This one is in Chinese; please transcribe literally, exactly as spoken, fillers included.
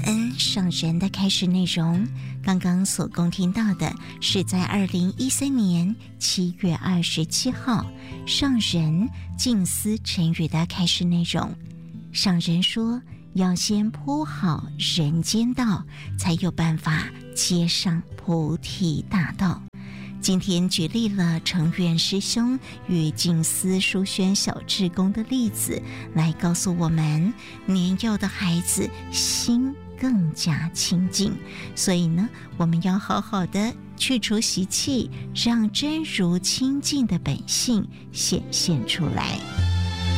恩上人的开示内容，刚刚所共听到的是在二零一三年七月二十七号上人静思晨语的开示内容。上人说，要先铺好人间道，才有办法接上菩提大道。今天举例了成愿师兄与静思书轩小志工的例子，来告诉我们，年幼的孩子心更加清净，所以呢，我们要好好的去除习气，让真如清净的本性显现出来。